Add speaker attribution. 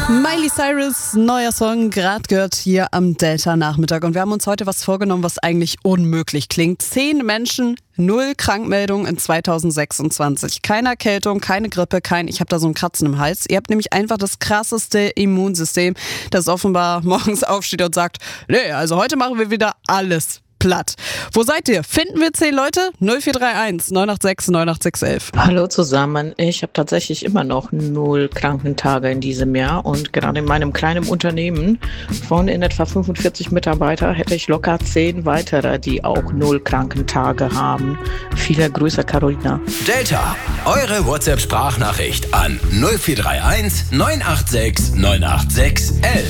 Speaker 1: Miley Cyrus, neuer Song, gerade gehört hier am Delta-Nachmittag. Und wir haben uns heute was vorgenommen, was eigentlich unmöglich klingt. 10 Menschen, 0 Krankmeldungen in 2026. Keine Erkältung, keine Grippe, ich habe da so ein Kratzen im Hals. Ihr habt nämlich einfach das krasseste Immunsystem, das offenbar morgens aufsteht und sagt, nee, also heute machen wir wieder alles platt. Wo seid ihr? Finden wir 10 Leute? 0431 986 98611.
Speaker 2: Hallo zusammen. Ich habe tatsächlich immer noch 0 Krankentage in diesem Jahr und gerade in meinem kleinen Unternehmen von in etwa 45 Mitarbeiter hätte ich locker 10 weitere, die auch 0 Krankentage haben. Viele Grüße, Carolina.
Speaker 3: Delta, eure WhatsApp-Sprachnachricht an 0431 986 98611.